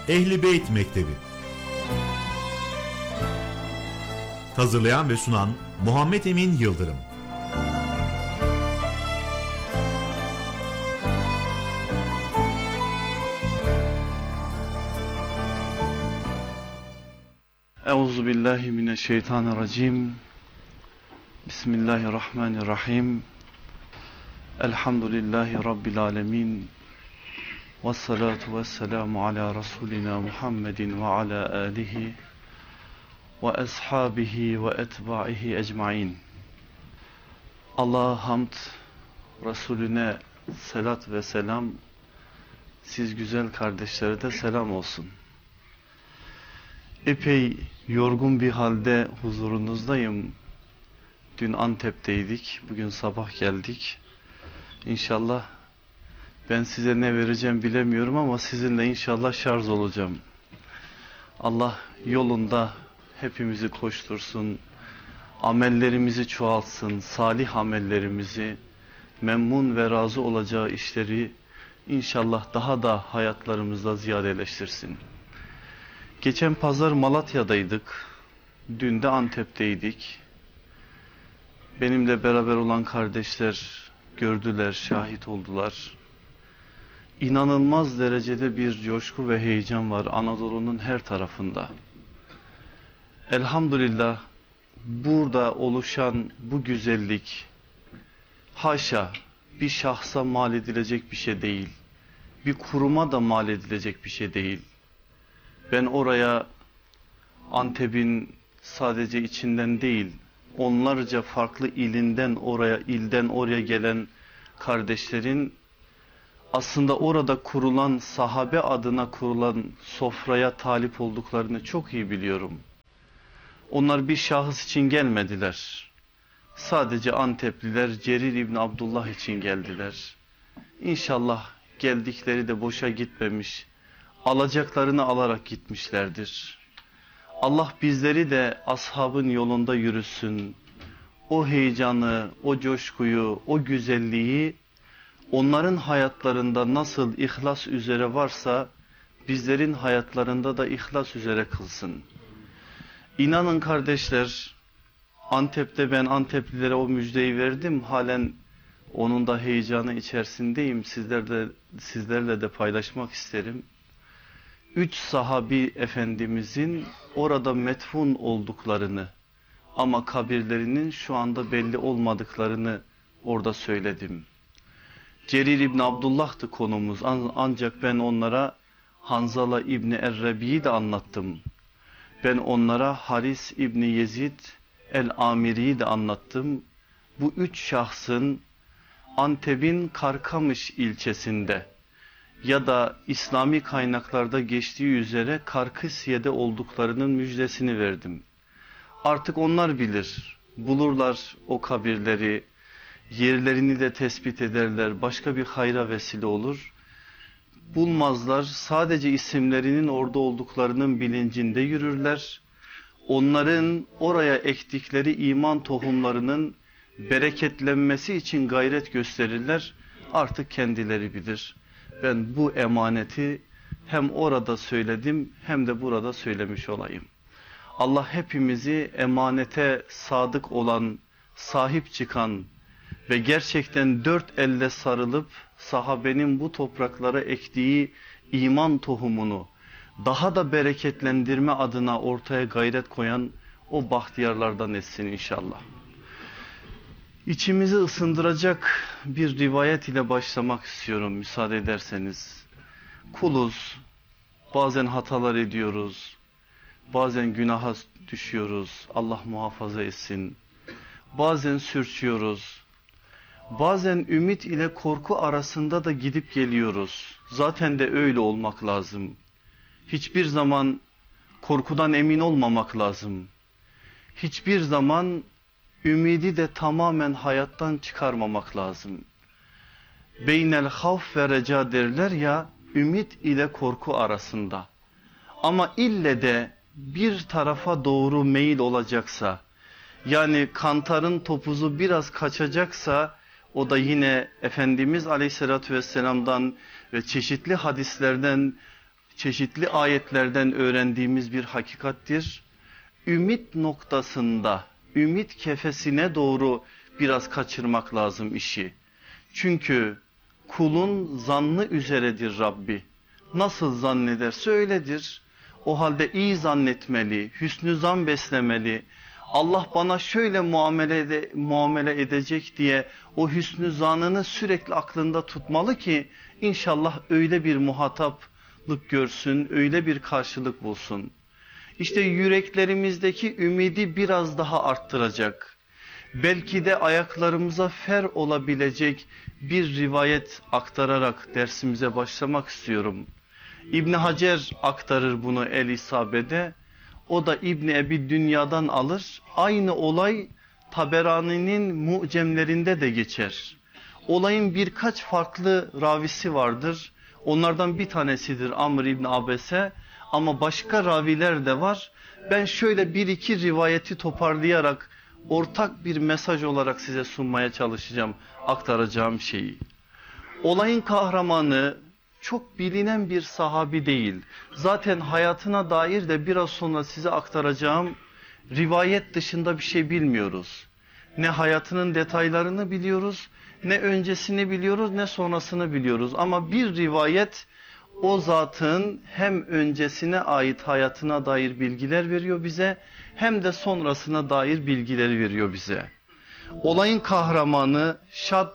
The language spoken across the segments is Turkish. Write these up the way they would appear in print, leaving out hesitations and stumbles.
Ehl-i Beyt Mektebi. Hazırlayan ve sunan Muhammed Emin Yıldırım. Euzubillahimineşşeytanirracim. Bismillahirrahmanirrahim. Elhamdülillahi Rabbil alemin. Vessalatu vesselamu ala Resulina Muhammedin ve ala alihi ve ashabihi ve etbaihi ecmain. Allah'a hamd, Resulüne selat ve selam, siz güzel kardeşlere de selam olsun. Epey yorgun bir halde huzurunuzdayım. Dün Antep'teydik, bugün sabah geldik. İnşallah ben size ne vereceğim bilemiyorum ama sizinle inşallah şarj olacağım. Allah yolunda hepimizi koştursun, amellerimizi çoğaltsın, salih amellerimizi, memnun ve razı olacağı işleri inşallah daha da hayatlarımızda ziyadeleştirsin. Geçen pazar Malatya'daydık, dün de Antep'teydik. Benimle beraber olan kardeşler gördüler, şahit oldular. İnanılmaz derecede bir coşku ve heyecan var Anadolu'nun her tarafında. Elhamdülillah burada oluşan bu güzellik haşa bir şahsa mal edilecek bir şey değil. Bir kuruma da mal edilecek bir şey değil. Ben oraya Antep'in sadece içinden değil, onlarca farklı ilden oraya gelen kardeşlerin aslında orada kurulan, sahabe adına kurulan sofraya talip olduklarını çok iyi biliyorum. Onlar bir şahıs için gelmediler. Sadece Antepliler Cerir İbni Abdullah için geldiler. İnşallah geldikleri de boşa gitmemiş, alacaklarını alarak gitmişlerdir. Allah bizleri de ashabın yolunda yürüsün. O heyecanı, o coşkuyu, o güzelliği onların hayatlarında nasıl ihlas üzere varsa bizlerin hayatlarında da ihlas üzere kılsın. İnanın kardeşler, Antep'te ben Anteplilere o müjdeyi verdim. Halen onun da heyecanı içerisindeyim. Sizlerle de paylaşmak isterim. 3 sahabi efendimizin orada metfun olduklarını ama kabirlerinin şu anda belli olmadıklarını orada söyledim. Cerir İbni Abdullah'tı konumuz, ancak ben onlara Hanzala İbni Errebi'yi de anlattım. Ben onlara Haris İbni Yezid el-Amiri'yi de anlattım. Bu 3 şahsın Antep'in Karkamış ilçesinde ya da İslami kaynaklarda geçtiği üzere Karkısye'de olduklarının müjdesini verdim. Artık onlar bilir, bulurlar o kabirleri, yerlerini de tespit ederler, başka bir hayra vesile olur. Bulmazlar, sadece isimlerinin orada olduklarının bilincinde yürürler. Onların oraya ektikleri iman tohumlarının bereketlenmesi için gayret gösterirler. Artık kendileri bilir. Ben bu emaneti hem orada söyledim hem de burada söylemiş olayım. Allah hepimizi emanete sadık olan, sahip çıkan ve gerçekten 4 elle sarılıp sahabenin bu topraklara ektiği iman tohumunu daha da bereketlendirme adına ortaya gayret koyan o bahtiyarlardan etsin inşallah. İçimizi ısındıracak bir rivayet ile başlamak istiyorum müsaade ederseniz. Kuluz, bazen hatalar ediyoruz, bazen günaha düşüyoruz, Allah muhafaza etsin. Bazen sürçüyoruz, bazen ümit ile korku arasında da gidip geliyoruz. Zaten de öyle olmak lazım. Hiçbir zaman korkudan emin olmamak lazım. Hiçbir zaman ümidi de tamamen hayattan çıkarmamak lazım. Beynel havf ve reca derler ya, ümit ile korku arasında. Ama ille de bir tarafa doğru meyil olacaksa, yani kantarın topuzu biraz kaçacaksa, o da yine Efendimiz Aleyhisselatü Vesselam'dan ve çeşitli hadislerden çeşitli ayetlerden öğrendiğimiz bir hakikattir. Ümit noktasında, ümit kefesine doğru biraz kaçırmak lazım işi. Çünkü kulun zannı üzeredir Rabbi. Nasıl zannederse öyledir. O halde iyi zannetmeli, hüsnü zan beslemeli. Allah bana şöyle muamele edecek diye o hüsnü zanını sürekli aklında tutmalı ki inşallah öyle bir muhataplık görsün, öyle bir karşılık bulsun. İşte yüreklerimizdeki ümidi biraz daha arttıracak, belki de ayaklarımıza fer olabilecek bir rivayet aktararak dersimize başlamak istiyorum. İbn Hacer aktarır bunu El-İsabe'de. O da İbn Ebi Dünya'dan alır. Aynı olay Taberani'nin mucemlerinde de geçer. Olayın birkaç farklı ravisi vardır. Onlardan bir tanesidir Amr İbn Abese, ama başka raviler de var. Ben şöyle bir iki rivayeti toparlayarak ortak bir mesaj olarak size sunmaya çalışacağım aktaracağım şeyi. Olayın kahramanı çok bilinen bir sahabi değil. Zaten hayatına dair de biraz sonra size aktaracağım rivayet dışında bir şey bilmiyoruz. Ne hayatının detaylarını biliyoruz, ne öncesini biliyoruz, ne sonrasını biliyoruz. Ama bir rivayet o zatın hem öncesine ait hayatına dair bilgiler veriyor bize, hem de sonrasına dair bilgileri veriyor bize. Olayın kahramanı Şadb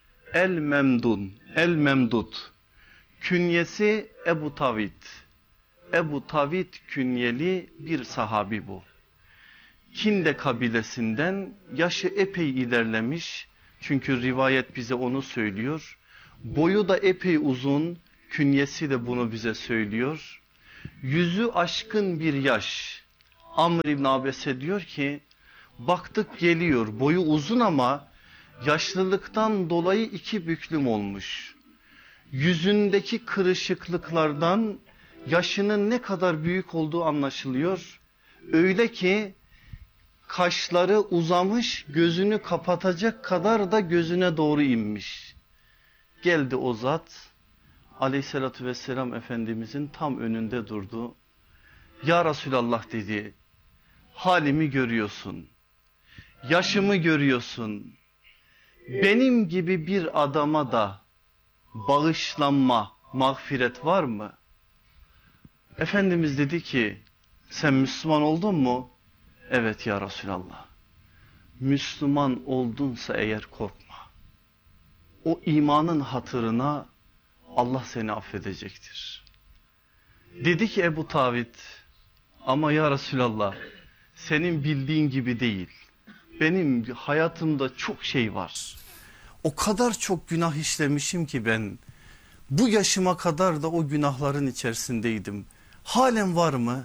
el-Memdud. Künyesi Ebu Tavit. Ebu Tavit künyeli bir sahabi bu. Kinde kabilesinden, yaşı epey ilerlemiş. Çünkü rivayet bize onu söylüyor. Boyu da epey uzun. Künyesi de bunu bize söylüyor. Yüzü aşkın bir yaş. Amr İbn Abese diyor ki, baktık geliyor, boyu uzun ama yaşlılıktan dolayı iki büklüm olmuş. Yüzündeki kırışıklıklardan yaşının ne kadar büyük olduğu anlaşılıyor. Öyle ki kaşları uzamış, gözünü kapatacak kadar da gözüne doğru inmiş. Geldi o zat, Aleyhissalatü vesselam Efendimizin tam önünde durdu. Ya Resulallah dedi, halimi görüyorsun, yaşımı görüyorsun. Benim gibi bir adama da bağışlanma, mağfiret var mı? Efendimiz dedi ki, sen Müslüman oldun mu? Evet ya Resulallah. Müslüman oldunsa eğer korkma. O imanın hatırına Allah seni affedecektir. Dedi ki Ebu Tavit, ama ya Resulallah senin bildiğin gibi değil. Benim hayatımda çok şey var. O kadar çok günah işlemişim ki ben bu yaşıma kadar da o günahların içerisindeydim. Halen var mı?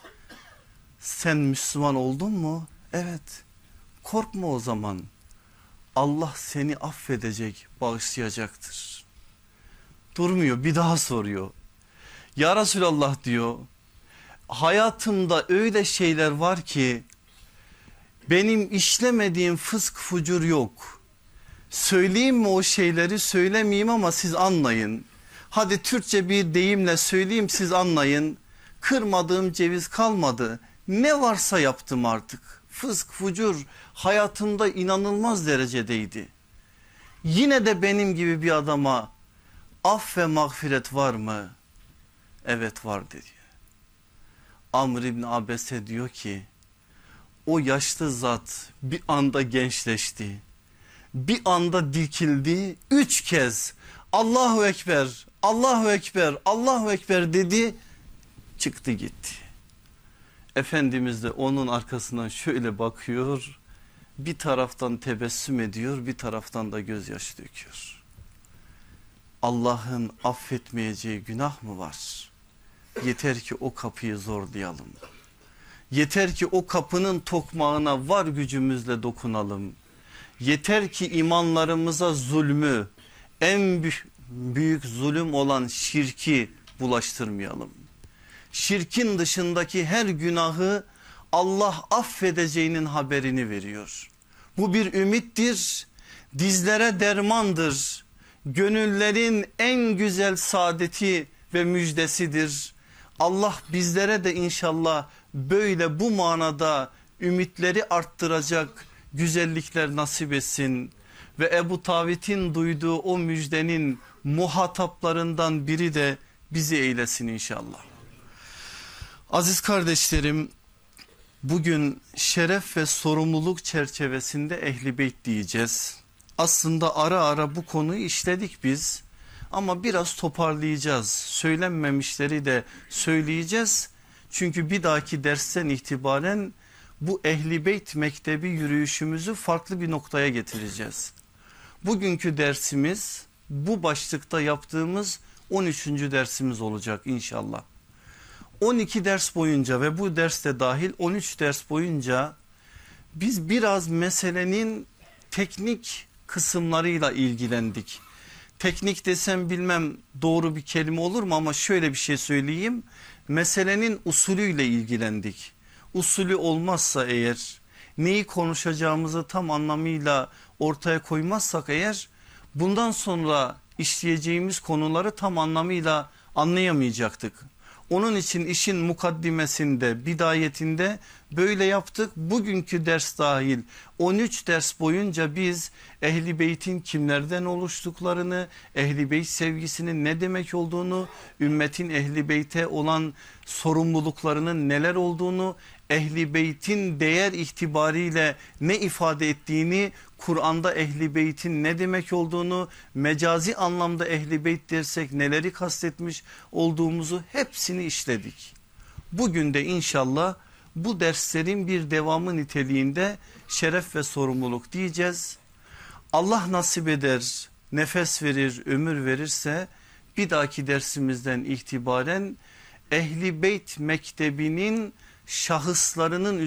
Sen Müslüman oldun mu? Evet. Korkma o zaman. Allah seni affedecek, bağışlayacaktır. Durmuyor, bir daha soruyor. Ya Resulallah diyor, hayatımda öyle şeyler var ki benim işlemediğim fısk fucur yok. Söyleyeyim mi o şeyleri, söylemeyeyim ama siz anlayın. Hadi Türkçe bir deyimle söyleyeyim, siz anlayın. Kırmadığım ceviz kalmadı. Ne varsa yaptım artık. Fısk fucur hayatımda inanılmaz derecedeydi. Yine de benim gibi bir adama af ve mağfiret var mı? Evet var dedi. Amr İbn Abese diyor ki, o yaşlı zat bir anda gençleşti. Bir anda dikildi, 3 kez Allahu Ekber, Allahu Ekber, Allahu Ekber dedi, çıktı gitti. Efendimiz de onun arkasından şöyle bakıyor, bir taraftan tebessüm ediyor, bir taraftan da gözyaşı döküyor. Allah'ın affetmeyeceği günah mı var? Yeter ki o kapıyı zorlayalım. Yeter ki o kapının tokmağına var gücümüzle dokunalım. Yeter ki imanlarımıza zulmü, en büyük zulüm olan şirki bulaştırmayalım. Şirkin dışındaki her günahı Allah affedeceğinin haberini veriyor. Bu bir ümittir, dizlere dermandır. Gönüllerin en güzel saadeti ve müjdesidir. Allah bizlere de inşallah böyle bu manada ümitleri arttıracak güzellikler nasip etsin. Ve Ebu Tavit'in duyduğu o müjdenin muhataplarından biri de bizi eylesin inşallah. Aziz kardeşlerim, bugün şeref ve sorumluluk çerçevesinde Ehl-i Beyt diyeceğiz. Aslında ara ara bu konuyu işledik biz ama biraz toparlayacağız. Söylenmemişleri de söyleyeceğiz. Çünkü bir dahaki dersten itibaren bu Ehl-i Beyt mektebi yürüyüşümüzü farklı bir noktaya getireceğiz. Bugünkü dersimiz bu başlıkta yaptığımız 13. dersimiz olacak inşallah. 12 ders boyunca ve bu ders de dahil 13 ders boyunca biz biraz meselenin teknik kısımlarıyla ilgilendik. Teknik desem bilmem doğru bir kelime olur mu ama şöyle bir şey söyleyeyim. Meselenin usulüyle ilgilendik. Usulü olmazsa eğer, neyi konuşacağımızı tam anlamıyla ortaya koymazsak eğer, bundan sonra işleyeceğimiz konuları tam anlamıyla anlayamayacaktık. Onun için işin mukaddimesinde, bidayetinde böyle yaptık. Bugünkü ders dahil 13 ders boyunca biz Ehl-i Beyt'in kimlerden oluştuklarını, Ehl-i Beyt sevgisinin ne demek olduğunu, ümmetin Ehl-i Beyt'e olan sorumluluklarının neler olduğunu, Ehl-i Beyt'in değer itibariyle ne ifade ettiğini, Kur'an'da Ehl-i Beyt'in ne demek olduğunu, mecazi anlamda Ehl-i Beyt dersek neleri kastetmiş olduğumuzu hepsini işledik. Bugün de inşallah bu derslerin bir devamı niteliğinde şeref ve sorumluluk diyeceğiz. Allah nasip eder, nefes verir, ömür verirse bir dahaki dersimizden itibaren Ehl-i Beyt mektebinin şahıslarının